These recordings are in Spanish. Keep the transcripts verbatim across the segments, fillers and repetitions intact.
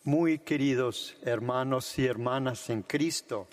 Muy queridos hermanos y hermanas en Cristo,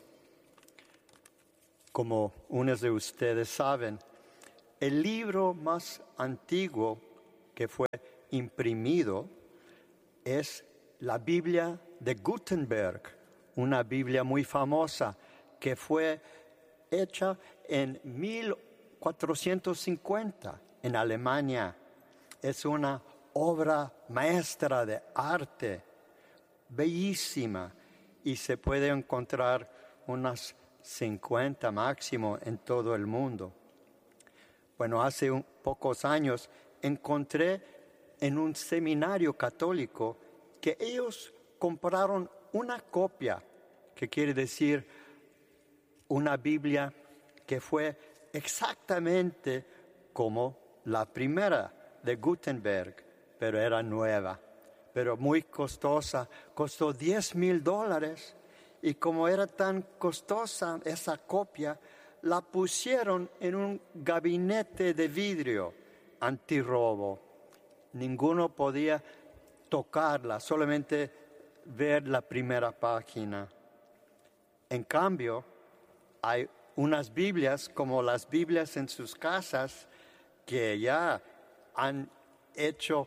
como unos de ustedes saben, el libro más antiguo que fue imprimido es la Biblia de Gutenberg, una Biblia muy famosa que fue hecha en mil cuatrocientos cincuenta en Alemania. Es una obra maestra de arte, bellísima, y se puede encontrar unas cincuenta máximo en todo el mundo. Bueno, hace un, pocos años encontré en un seminario católico que ellos compraron una copia, que quiere decir una Biblia que fue exactamente como la primera de Gutenberg, pero era nueva, pero muy costosa, costó diez mil dólares, y como era tan costosa esa copia, la pusieron en un gabinete de vidrio antirrobo. Ninguno podía tocarla, solamente ver la primera página. En cambio, hay unas Biblias como las Biblias en sus casas que ya han hecho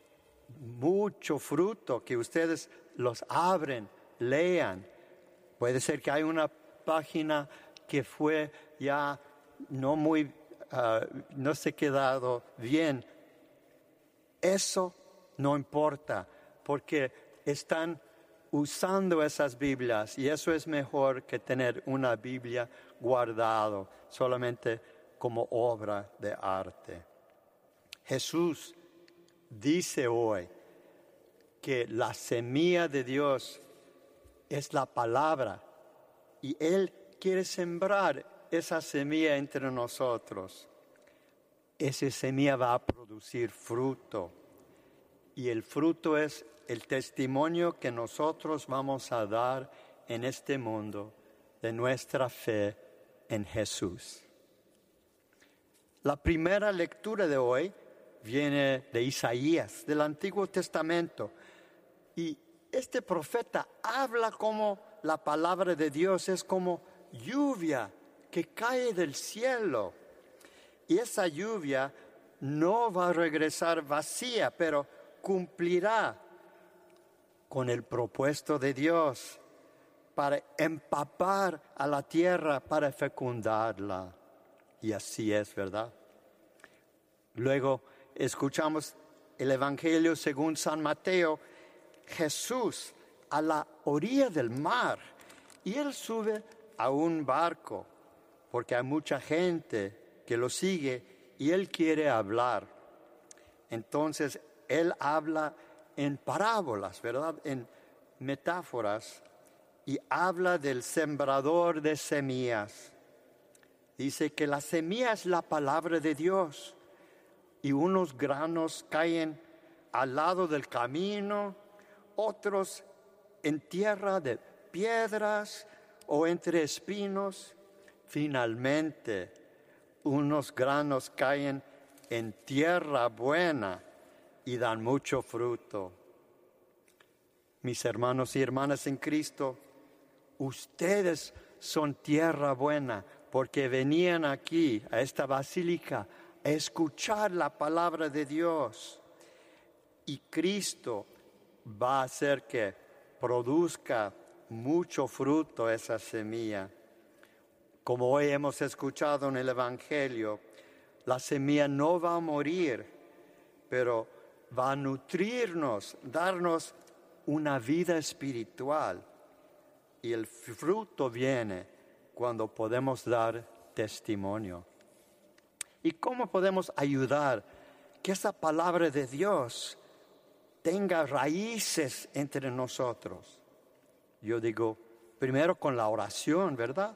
mucho fruto, que ustedes los abren, lean. Puede ser que hay una página que fue ya no muy, uh, no se ha quedado bien. Eso no importa, porque están usando esas Biblias, y eso es mejor que tener una Biblia guardado solamente como obra de arte. Jesús dice hoy que la semilla de Dios es la palabra, y Él quiere sembrar esa semilla entre nosotros. Esa semilla va a producir fruto, y el fruto es el testimonio que nosotros vamos a dar en este mundo de nuestra fe en Jesús. La primera lectura de hoy viene de Isaías, del Antiguo Testamento, y este profeta habla como la palabra de Dios es como lluvia que cae del cielo, y esa lluvia no va a regresar vacía, pero cumplirá con el propósito de Dios para empapar a la tierra, para fecundarla. Y así es, ¿verdad? Luego escuchamos el Evangelio según San Mateo. Jesús a la orilla del mar, y Él sube a un barco porque hay mucha gente que lo sigue y Él quiere hablar. Entonces Él habla en parábolas, ¿verdad? En metáforas, y habla del sembrador de semillas. Dice que la semilla es la palabra de Dios, y unos granos caen al lado del camino, otros en tierra de piedras o entre espinos. Finalmente, unos granos caen en tierra buena y dan mucho fruto. Mis hermanos y hermanas en Cristo, ustedes son tierra buena porque venían aquí a esta basílica a escuchar la palabra de Dios, y Cristo va a hacer que produzca mucho fruto esa semilla. Como hoy hemos escuchado en el Evangelio, la semilla no va a morir, pero va a nutrirnos, darnos una vida espiritual, y el fruto viene cuando podemos dar testimonio. ¿Y cómo podemos ayudar que esa palabra de Dios tenga raíces entre nosotros? Yo digo, primero con la oración, ¿verdad?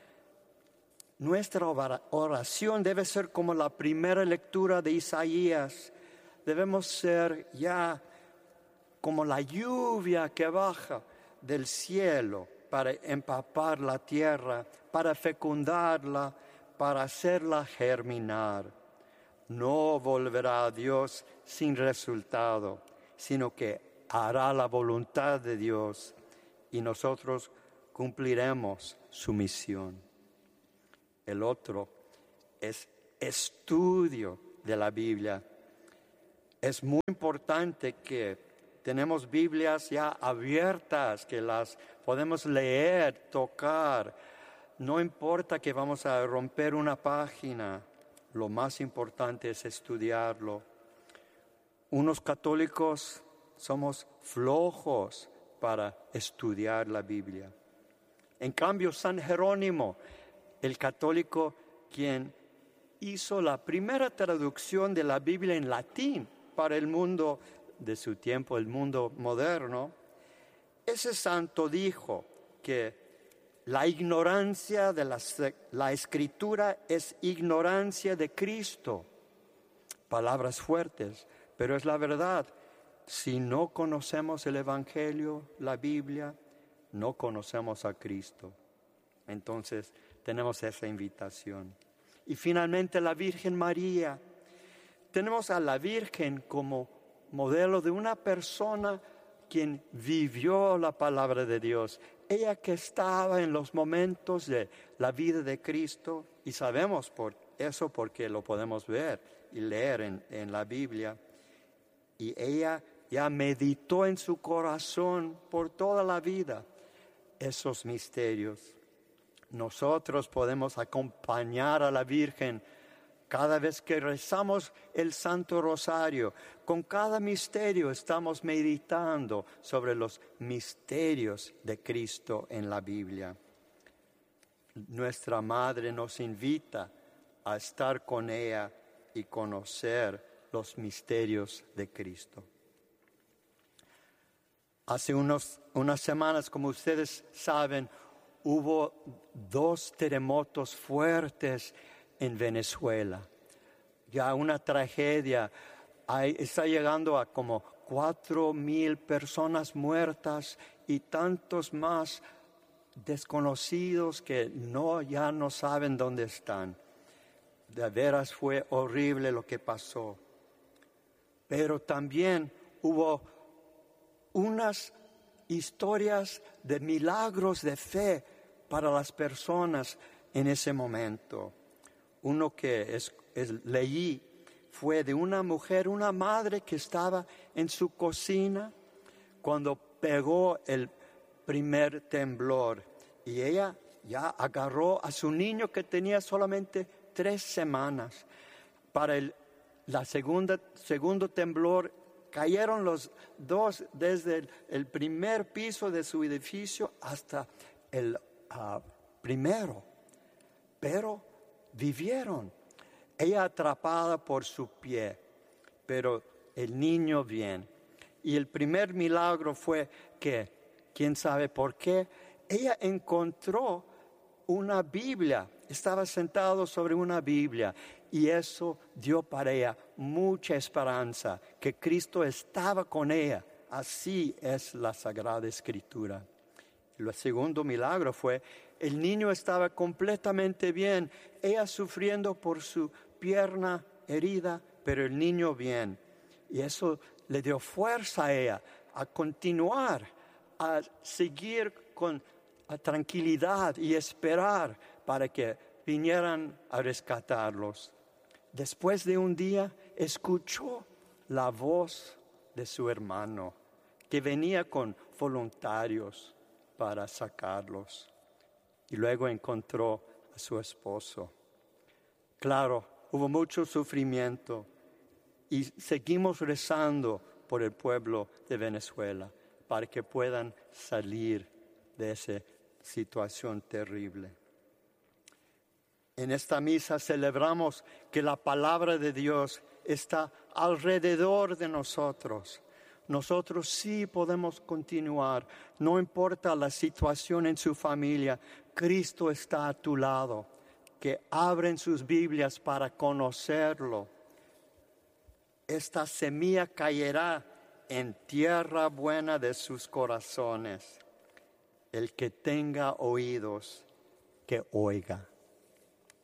Nuestra oración debe ser como la primera lectura de Isaías. Debemos ser ya como la lluvia que baja del cielo para empapar la tierra, para fecundarla, para hacerla germinar. No volverá a Dios sin resultado, sino que hará la voluntad de Dios y nosotros cumpliremos su misión. El otro es estudio de la Biblia. Es muy importante que tenemos Biblias ya abiertas, que las podemos leer, tocar. No importa que vamos a romper una página, lo más importante es estudiarlo. Unos católicos somos flojos para estudiar la Biblia. En cambio, San Jerónimo, el católico quien hizo la primera traducción de la Biblia en latín para el mundo de su tiempo, el mundo moderno, ese santo dijo que la ignorancia de la, la Escritura es ignorancia de Cristo. Palabras fuertes, pero es la verdad. Si no conocemos el Evangelio, la Biblia, no conocemos a Cristo. Entonces tenemos esa invitación. Y finalmente la Virgen María. Tenemos a la Virgen como modelo de una persona quien vivió la palabra de Dios. Ella que estaba en los momentos de la vida de Cristo, y sabemos por eso porque lo podemos ver y leer en, en la Biblia. Y ella ya meditó en su corazón por toda la vida esos misterios. Nosotros podemos acompañar a la Virgen cada vez que rezamos el Santo Rosario. Con cada misterio estamos meditando sobre los misterios de Cristo en la Biblia. Nuestra Madre nos invita a estar con ella y conocer los misterios de Cristo. Hace unos, unas semanas, como ustedes saben, hubo dos terremotos fuertes en Venezuela. Ya una tragedia. Hay, está llegando a como cuatro mil personas muertas y tantos más desconocidos que no, ya no saben dónde están. De veras fue horrible lo que pasó. Pero también hubo unas historias de milagros de fe para las personas en ese momento. Uno que es, es, leí fue de una mujer, una madre que estaba en su cocina cuando pegó el primer temblor. Y ella ya agarró a su niño que tenía solamente tres semanas. Para el la segunda, segundo temblor cayeron los dos desde el, el primer piso de su edificio hasta el uh, primero. Pero vivieron. Ella atrapada por su pie, pero el niño bien. Y el primer milagro fue que, quién sabe por qué, ella encontró una Biblia. Estaba sentado sobre una Biblia y eso dio para ella mucha esperanza, que Cristo estaba con ella. Así es la Sagrada Escritura. El segundo milagro fue, el niño estaba completamente bien, ella sufriendo por su pierna herida, pero el niño bien. Y eso le dio fuerza a ella a continuar, a seguir con a tranquilidad y esperar para que vinieran a rescatarlos. Después de un día, escuchó la voz de su hermano, que venía con voluntarios para sacarlos. Y luego encontró a su esposo. Claro, hubo mucho sufrimiento y seguimos rezando por el pueblo de Venezuela para que puedan salir de esa situación terrible. En esta misa celebramos que la palabra de Dios está alrededor de nosotros. Nosotros sí podemos continuar, no importa la situación en su familia, Cristo está a tu lado, que abren sus Biblias para conocerlo. Esta semilla caerá en tierra buena de sus corazones. El que tenga oídos, que oiga.